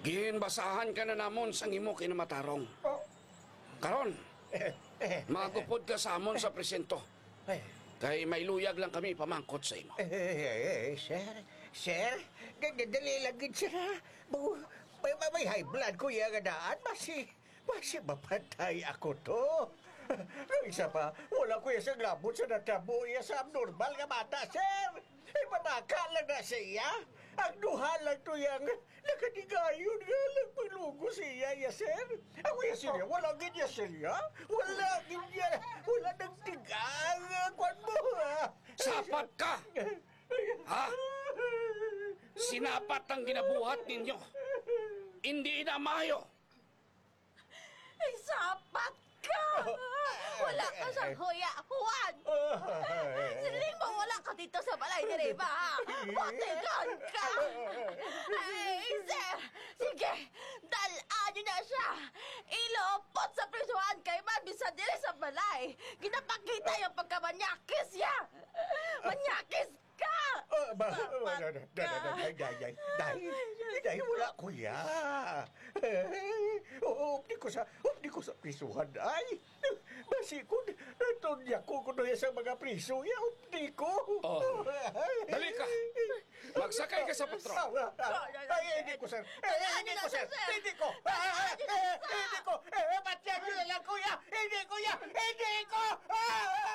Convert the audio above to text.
Ginbasahan ka na namon sang imo kinamatarong. Oh. Karon, magupod ka sa amon sa presento. Kay may luyag lang kami pamangkot sa imo. Sir, dali lang gid sir ha. May high blood ko iya nga daan, masi mapatay ako to. Ang isa pa, wala ko iya sa glabot sa natabo iya sa abnormal nga mata, sir. Ay, manaka lang na siya. Ang duha lang to yang nakadigayon nga lang paglugo siya, ya, sir. Ako iya siya, wala gid iya siya. Wala gid iya. Wala nagtigang. Kwan mo, ha? Sapat ka! Ha? Sinapat ang ginabuhat ninyo. Hindi inamayo. Ay, sapat ka! Wala ka sa huya, Juan! Siling mo wala ka dito sa balay ni Reba, ha? Patigan ka! Ay, sir! Sige, dalaan niyo na siya! Ilupot sa prisuhan kay Mabisa dili sa balay! Ginapakita yung pagkamanyakis niya! Manyakis ka! Dahil wala ko ya. Updi ko sa prisuhan, ay. Basi ko, tunya ko kuno sa mga priso, ya, updi ko. Oh, dali ka. Magsakay ka sa patrol. Ay, hindi ko, sir. Hindi ko, sir. Hindi ko. Hindi ko. Ba't yan yun lang, kuya? Hindi ko, ya. Hindi ko.